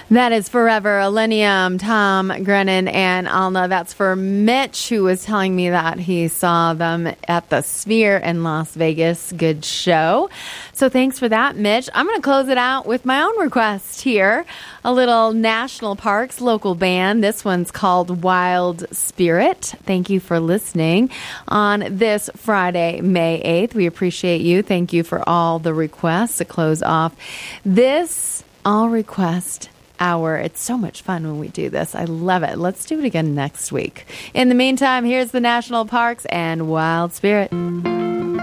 That is Forever Millennium, Tom Grennan and Alna. That's for Mitch, who was telling me that he saw them at the Sphere in Las Vegas. Good show. So thanks for that, Mitch. I'm going to close it out with my own request here. A little National Parks local band. This one's called Wild Spirit. Thank you for listening on this Friday, May 8th. We appreciate you. Thank you for all the requests to close off this All Request Hour. It's so much fun when we do this. I love it. Let's do it again next week. In the meantime, here's the National Parks and Wild Spirit.